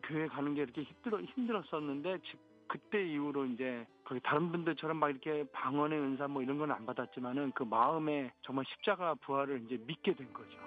교회 가는 게 이렇게 힘들었었는데 그때 이후로 이제 거기 다른 분들처럼 막 이렇게 방언의 은사 뭐 이런 건 안 받았지만은 그 마음에 정말 십자가 부활을 이제 믿게 된 거죠.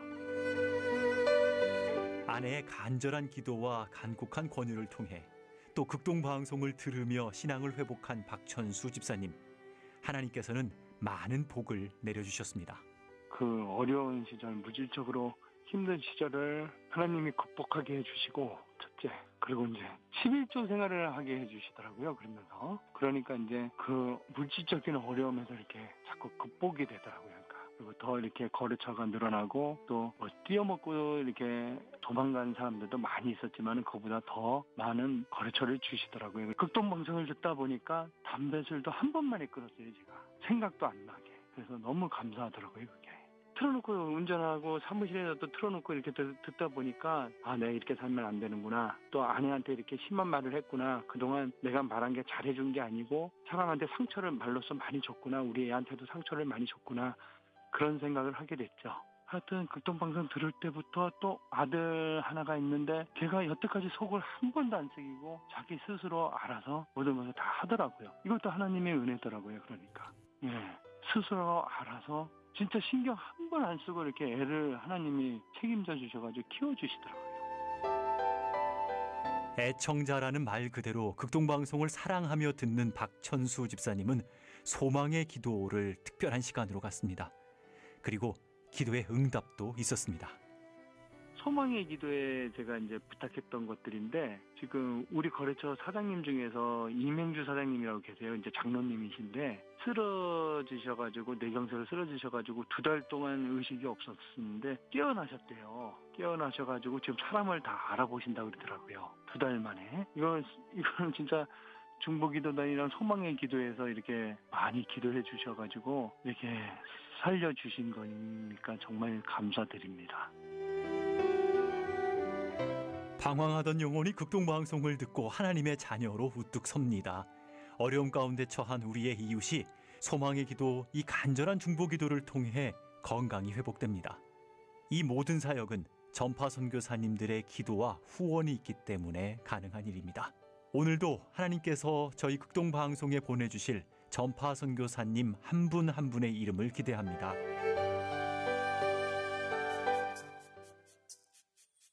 아내의 간절한 기도와 간곡한 권유를 통해 또 극동방송을 들으며 신앙을 회복한 박천수 집사님. 하나님께서는 많은 복을 내려주셨습니다. 그 어려운 시절, 물질적으로 힘든 시절을 하나님이 극복하게 해주시고, 첫째, 그리고 이제 11조 생활을 하게 해주시더라고요. 그러니까 이제 그 물질적인 어려움에서 이렇게 자꾸 극복이 되더라고요. 그리고 더 이렇게 거래처가 늘어나고 또 뭐 뛰어먹고 이렇게 도망간 사람들도 많이 있었지만 그보다 더 많은 거래처를 주시더라고요. 극동방송을 듣다 보니까 담배 술도 한 번만에 끊었어요. 제가 생각도 안 나게. 그래서 너무 감사하더라고요. 그게. 틀어놓고 운전하고 사무실에서도 틀어놓고 이렇게 듣다 보니까 아, 내가 이렇게 살면 안 되는구나. 또 아내한테 이렇게 심한 말을 했구나. 그동안 내가 말한 게 잘해준 게 아니고 사람한테 상처를 말로써 많이 줬구나. 우리 애한테도 상처를 많이 줬구나. 그런 생각을 하게 됐죠. 하여튼 극동방송 들을 때부터 또 아들 하나가 있는데 걔가 여태까지 속을 한 번도 안 새기고 자기 스스로 알아서 모든 것을 다 하더라고요. 이것도 하나님의 은혜더라고요. 그러니까 스스로 알아서 진짜 신경 한 번 안 쓰고 이렇게 애를 하나님이 책임져 주셔가지고 키워주시더라고요. 애청자라는 말 그대로 극동방송을 사랑하며 듣는 박천수 집사님은 소망의 기도를 특별한 시간으로 갔습니다. 그리고 기도의 응답도 있었습니다. 소망의 기도에 제가 이제 부탁했던 것들인데 지금 우리 거래처 사장님 중에서 이맹주 사장님이라고 계세요. 이제 장로님이신데 쓰러지셔가지고 뇌경색을 쓰러지셔가지고 2달 동안 의식이 없었는데 깨어나셨대요. 깨어나셔가지고 지금 사람을 다 알아보신다고 그러더라고요. 2달 만에. 이거는 진짜 중보기도단이랑 소망의 기도에서 이렇게 많이 기도해 주셔가지고 이렇게 살려주신 거니까 정말 감사드립니다. 방황하던 영혼이 극동방송을 듣고 하나님의 자녀로 우뚝 섭니다. 어려움 가운데 처한 우리의 이웃이 소망의 기도, 이 간절한 중보기도를 통해 건강이 회복됩니다. 이 모든 사역은 전파 선교사님들의 기도와 후원이 있기 때문에 가능한 일입니다. 오늘도 하나님께서 저희 극동방송에 보내주실 전파 선교사님 한 분 한 분의 이름을 기대합니다.